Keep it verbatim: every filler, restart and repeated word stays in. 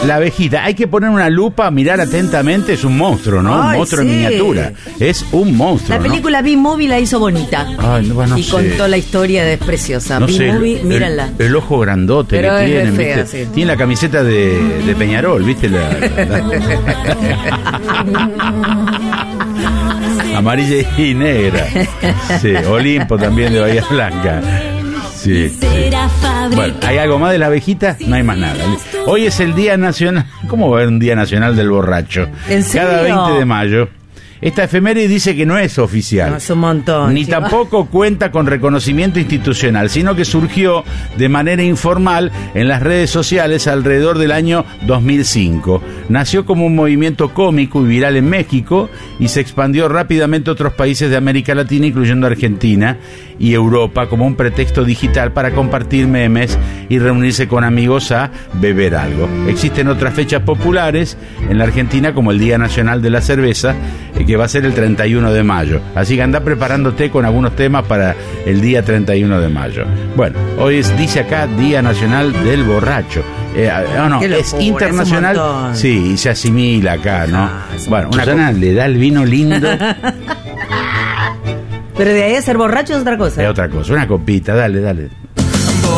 La abejita, hay que poner una lupa, mirar atentamente, es un monstruo, ¿no? Ay, un monstruo sí. en miniatura. Es un monstruo, La ¿no? película B-Movie la hizo bonita. Ay, no, no y sé. contó la historia, es preciosa. No sé, B-Movie, el, mírenla. el, el ojo grandote Pero que es tiene, re fea, ¿viste? sí. Tiene la camiseta de, de Peñarol, ¿viste? La, la- la- amarilla y negra. Sí, Olimpo también de Bahía Blanca. Sí, sí. Bueno, ¿hay algo más de la abejita? No hay más nada. Hoy es el Día Nacional. ¿Cómo va a haber un Día Nacional del Borracho? ¿En serio? Cada veinte de mayo. Esta efeméride dice que no es oficial. No, es un montón. Ni chico. tampoco cuenta con reconocimiento institucional, sino que surgió de manera informal en las redes sociales alrededor del año dos mil cinco. Nació como un movimiento cómico y viral en México y se expandió rápidamente a otros países de América Latina, incluyendo Argentina y Europa, como un pretexto digital para compartir memes y reunirse con amigos a beber algo. Existen otras fechas populares en la Argentina, como el Día Nacional de la Cerveza, eh, que va a ser el treinta y uno de mayo. Así que anda preparándote con algunos temas para el día treinta y uno de mayo. Bueno, hoy es, dice acá, Día Nacional del Borracho. Eh, no, no, Qué es locura, internacional. es un montón. Sí, y se asimila acá, ¿no? Ah, es un Bueno, una montón. Susana le da el vino lindo. Pero de ahí a ser borracho es otra cosa. Es otra cosa, una copita, dale, dale.